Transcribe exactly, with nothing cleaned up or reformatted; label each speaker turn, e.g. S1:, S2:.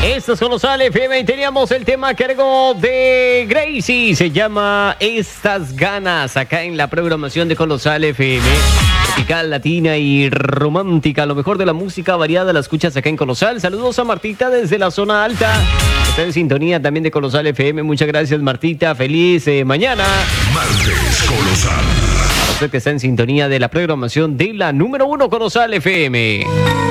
S1: Esto es Colosal F M y teníamos el tema a cargo de Gracie. Se llama Estas Ganas acá en la programación de Colosal F M. Tropical, latina y romántica. Lo mejor de la música variada la escuchas acá en Colosal. Saludos a Martita desde la zona alta. Está en sintonía también de Colosal F M. Muchas gracias, Martita. Feliz eh, mañana.
S2: Martes Colosal.
S1: A usted que está en sintonía de la programación de la número uno Colosal F M.